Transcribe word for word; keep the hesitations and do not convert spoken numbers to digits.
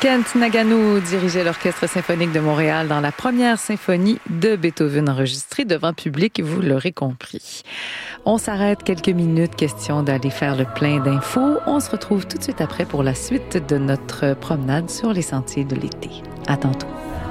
Kent Nagano dirigeait l'Orchestre symphonique de Montréal dans la première symphonie de Beethoven enregistrée devant public, vous l'aurez compris. On s'arrête quelques minutes, question d'aller faire le plein d'infos. On se retrouve tout de suite après pour la suite de notre promenade sur les sentiers de l'été. À tantôt.